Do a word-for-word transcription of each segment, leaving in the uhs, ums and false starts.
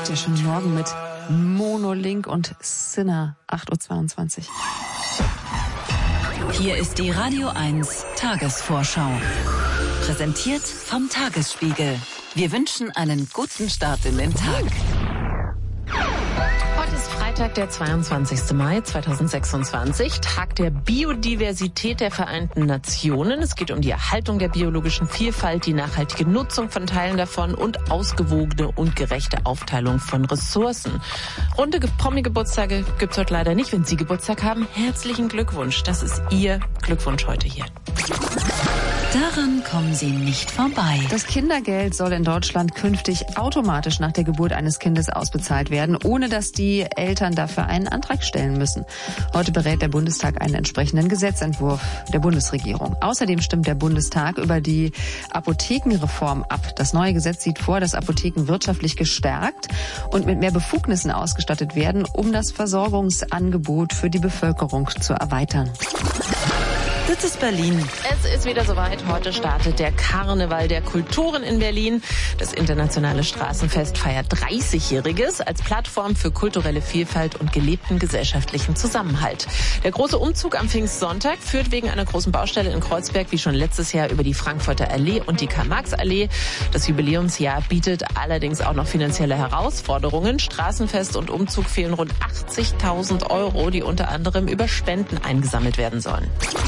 Ja, schönen Morgen mit Monolink und Sinner, acht Uhr zweiundzwanzig. Hier ist die Radio eins Tagesvorschau. Präsentiert vom Tagesspiegel. Wir wünschen einen guten Start in den Tag. Heute ist Freitag, der zweiundzwanzigster Mai zweitausendsechsundzwanzig, Tag der Biodiversität der Vereinten Nationen. Es geht um die Erhaltung der biologischen Vielfalt, die nachhaltige Nutzung von Teilen davon und ausgewogene und gerechte Aufteilung von Ressourcen. Runde Promi-Geburtstage gibt's heute leider nicht. Wenn Sie Geburtstag haben, herzlichen Glückwunsch. Das ist Ihr Glückwunsch heute hier. Daran kommen Sie nicht vorbei. Das Kindergeld soll in Deutschland künftig automatisch nach der Geburt eines Kindes ausbezahlt werden, ohne dass die Eltern dafür einen Antrag stellen müssen. Heute berät der Bundestag einen entsprechenden Gesetzentwurf der Bundesregierung. Außerdem stimmt der Bundestag über die Apothekenreform ab. Das neue Gesetz sieht vor, dass Apotheken wirtschaftlich gestärkt und mit mehr Befugnissen ausgestattet werden, um das Versorgungsangebot für die Bevölkerung zu erweitern. Das ist Berlin. Es ist wieder soweit. Heute startet der Karneval der Kulturen in Berlin. Das internationale Straßenfest feiert dreißigjähriges als Plattform für kulturelle Vielfalt und gelebten gesellschaftlichen Zusammenhalt. Der große Umzug am Pfingstsonntag führt wegen einer großen Baustelle in Kreuzberg wie schon letztes Jahr über die Frankfurter Allee und die Karl-Marx-Allee. Das Jubiläumsjahr bietet allerdings auch noch finanzielle Herausforderungen. Straßenfest und Umzug fehlen rund achtzigtausend Euro, die unter anderem über Spenden eingesammelt werden sollen.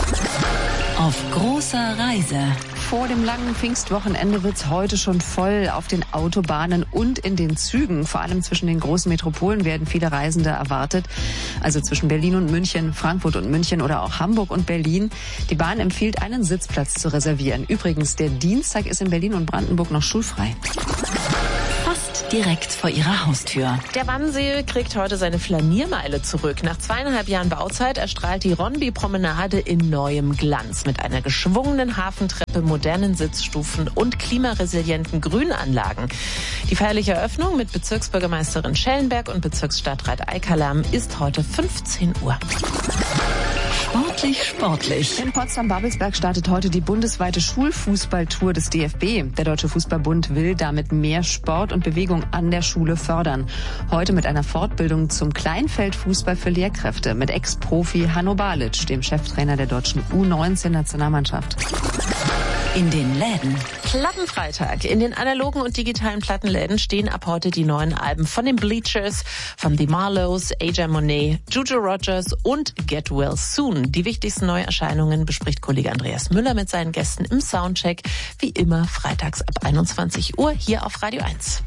Auf großer Reise. Vor dem langen Pfingstwochenende wird's heute schon voll auf den Autobahnen und in den Zügen. Vor allem zwischen den großen Metropolen werden viele Reisende erwartet. Also zwischen Berlin und München, Frankfurt und München oder auch Hamburg und Berlin. Die Bahn empfiehlt, einen Sitzplatz zu reservieren. Übrigens, der Dienstag ist in Berlin und Brandenburg noch schulfrei. Direkt vor ihrer Haustür. Der Wannsee kriegt heute seine Flaniermeile zurück. Nach zweieinhalb Jahren Bauzeit erstrahlt die Ronnby-Promenade in neuem Glanz. Mit einer geschwungenen Hafentreppe, modernen Sitzstufen und klimaresilienten Grünanlagen. Die feierliche Eröffnung mit Bezirksbürgermeisterin Schellenberg und Bezirksstadtrat Eikalam ist heute fünfzehn Uhr. Sportlich, sportlich. In Potsdam-Babelsberg startet heute die bundesweite Schulfußballtour des D F B. Der Deutsche Fußballbund will damit mehr Sport und Bewegung an der Schule fördern. Heute mit einer Fortbildung zum Kleinfeldfußball für Lehrkräfte mit Ex-Profi Hanno Balic, dem Cheftrainer der deutschen U neunzehn-Nationalmannschaft. In den Läden. Plattenfreitag. In den analogen und digitalen Plattenläden stehen ab heute die neuen Alben von den Bleachers, von The Marlows, Aja Monet, Juju Rogers und Get Well Soon. Die wichtigsten Neuerscheinungen bespricht Kollege Andreas Müller mit seinen Gästen im Soundcheck. Wie immer freitags ab einundzwanzig Uhr hier auf Radio eins.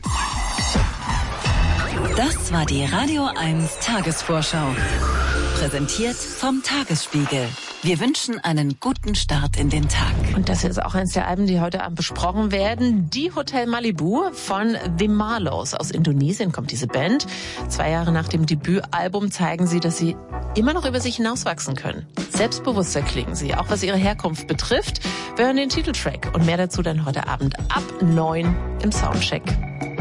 Das war die Radio eins Tagesvorschau. Präsentiert vom Tagesspiegel. Wir wünschen einen guten Start in den Tag. Und das ist auch eines der Alben, die heute Abend besprochen werden. Die Hotel Malibu von The Marlows. Aus Indonesien kommt diese Band. Zwei Jahre nach dem Debütalbum zeigen sie, dass sie immer noch über sich hinauswachsen können. Selbstbewusster klingen sie, auch was ihre Herkunft betrifft. Wir hören den Titeltrack und mehr dazu dann heute Abend ab neun im Soundcheck.